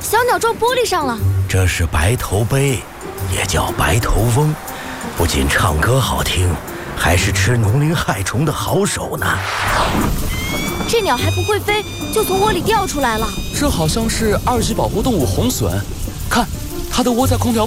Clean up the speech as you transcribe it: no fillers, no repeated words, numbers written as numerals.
小鸟撞玻璃上了。 这是白头鹎，也叫白头翁，不仅唱歌好听，还是吃农林害虫的好手呢。 这鸟还不会飞，就从窝里掉出来了。 这好像是2级保护动物红隼，看，它的窝在空调